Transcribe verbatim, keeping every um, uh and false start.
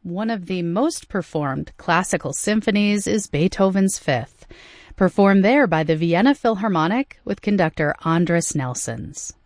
One of the most performed classical symphonies is Beethoven's Fifth, performed there by the Vienna Philharmonic with conductor Andris Nelsons.